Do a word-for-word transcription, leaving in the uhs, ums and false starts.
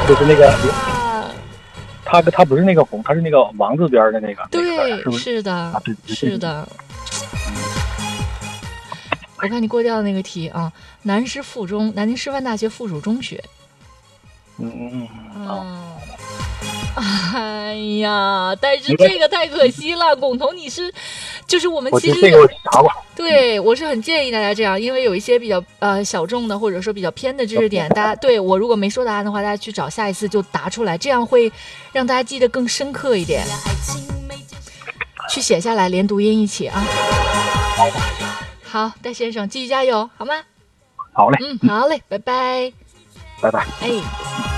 就是那个，他他不是那个红，他是那个王字边的那个， 对， 那个是不是？ 是的， 啊、对对是的。我看你过掉的那个题啊，南师附中，南京师范大学附属中学。 嗯嗯嗯啊。 哎呀，但是这个太可惜了，巩彤，你是，就是我们其实这个我查过， 对我是很建议大家这样，因为有一些比较呃小众的或者说比较偏的知识点，大家对我如果没说答案的话，大家去找下一次就答出来，这样会让大家记得更深刻一点。去写下来，连读音一起啊。好，戴先生继续加油，好吗？ 好嘞， 嗯，好嘞，拜拜， 拜拜。 哎。